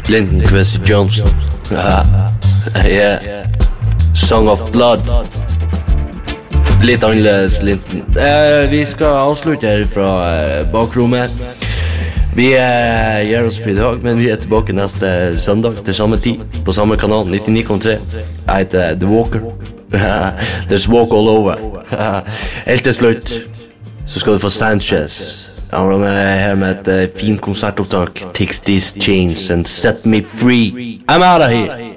Linton Kwesi Johnson. Yeah. Song of Blood. Litt annerledes Linton. Vi skal avslutte her fra bakrommet. Vi gjør oss for I dag, men vi tilbake neste søndag til samme tid, på samme kanal, 99,3. Jeg heter The Walker. There's walk all over. Helt til slutt, så skal du få Sanchez. Han her med et fint konsertopptak. Take these chains and set me free. I'm out of here.